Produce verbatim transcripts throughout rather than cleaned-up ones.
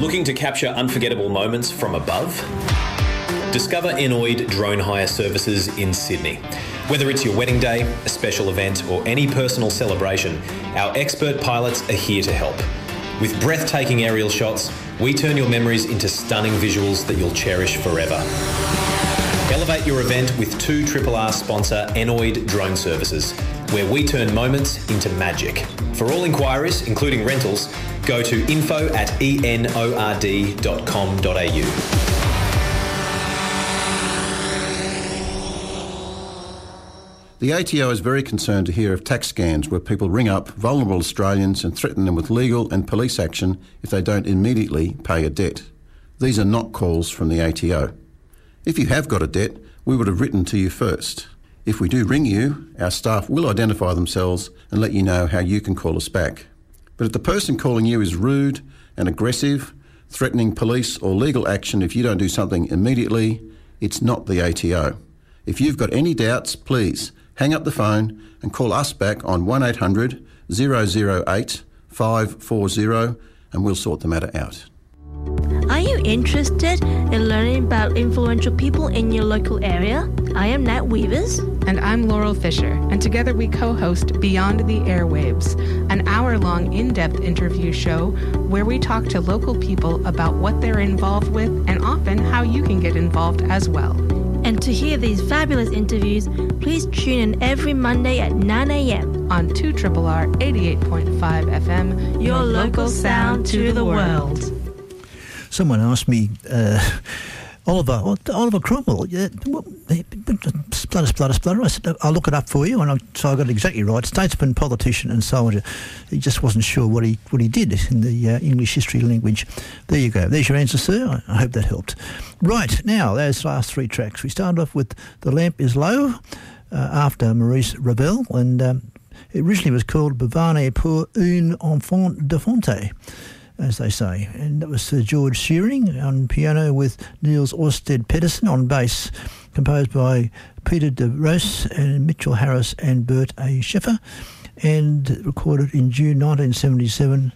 Looking to capture unforgettable moments from above? Discover Enoid Drone Hire Services in Sydney. Whether it's your wedding day, a special event, or any personal celebration, our expert pilots are here to help. With breathtaking aerial shots, we turn your memories into stunning visuals that you'll cherish forever. Elevate your event with two R R R sponsor Enoid Drone Services, where we turn moments into magic. For all inquiries, including rentals, go to info at enord dot com dot a u. The A T O is very concerned to hear of tax scams where people ring up vulnerable Australians and threaten them with legal and police action if they don't immediately pay a debt. These are not calls from the A T O. If you have got a debt, we would have written to you first. If we do ring you, our staff will identify themselves and let you know how you can call us back. But if the person calling you is rude and aggressive, threatening police or legal action if you don't do something immediately, it's not the A T O. If you've got any doubts, please hang up the phone and call us back on one eight hundred, zero zero eight, five four zero and we'll sort the matter out. Are you interested in learning about influential people in your local area? I am Nat Weavers. And I'm Laurel Fisher, and together we co-host Beyond the Airwaves, an hour-long in-depth interview show where we talk to local people about what they're involved with and often how you can get involved as well. And to hear these fabulous interviews, please tune in every Monday at nine a.m. on two R R R eighty-eight point five F M, your local sound to the world. Someone asked me, uh, Oliver, Oliver Cromwell, yeah, splutter, splutter, splutter. I said, I'll look it up for you, and I, so I got it exactly right. Statesman, politician and soldier. He just wasn't sure what he what he did in the uh, English history language. There you go. There's your answer, sir. I, I hope that helped. Right, now, those last three tracks. We started off with The Lamp is Low, uh, after Maurice Ravel, and um, it originally was called Bavane pour un enfant de Fonte, as they say. And that was Sir George Shearing on piano with Niels Orsted Pedersen on bass, composed by Peter de Roos and Mitchell Harris and Bert A. Scheffer, and recorded in June nineteen seventy-seven,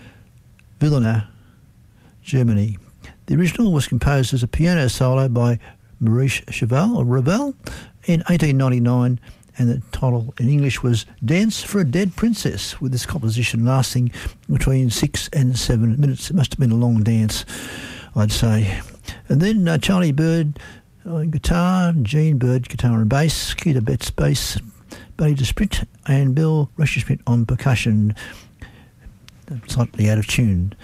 Vilna, Germany. The original was composed as a piano solo by Maurice Cheval, or Ravel, in eighteen ninety-nine, and the title in English was Dance for a Dead Princess, with this composition lasting between six and seven minutes. It must have been a long dance, I'd say. And then uh, Charlie Bird on guitar, Gene Bird guitar and bass, Keita Betts bass, Buddy DeSprit and Bill Rushesmith on percussion, slightly out of tune.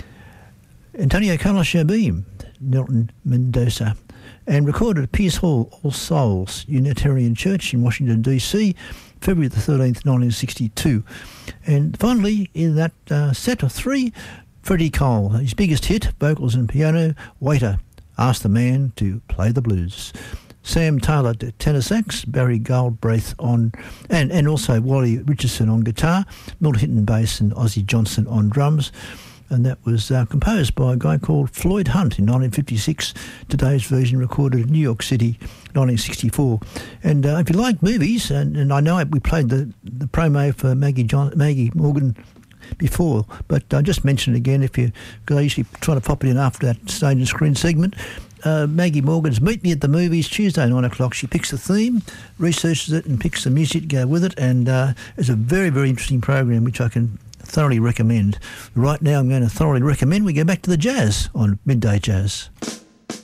Antonio Carlos Jobim, Nelson Mendoza, and recorded at Pierce Hall, All Souls Unitarian Church in Washington, D C, February the thirteenth, nineteen sixty-two. And finally, in that uh, set of three, Freddie Cole, his biggest hit, vocals and piano, Waiter, Ask the Man to Play the Blues. Sam Taylor tenor sax, Barry Goldbraith on, and, and also Wally Richardson on guitar, Milt Hinton bass and Ozzie Johnson on drums. And that was uh, composed by a guy called Floyd Hunt in nineteen fifty-six. Today's version recorded in New York City, nineteen sixty-four. And uh, if you like movies, and, and I know we played the, the promo for Maggie John, Maggie Morgan before, but I just mention it again if you, because I usually try to pop it in after that stage and screen segment. Uh, Maggie Morgan's Meet Me at the Movies, Tuesday, nine o'clock. She picks the theme, researches it and picks the music to go with it, and uh, it's a very, very interesting program which I can thoroughly recommend. Right now I'm going to thoroughly recommend we go back to the jazz on Midday Jazz.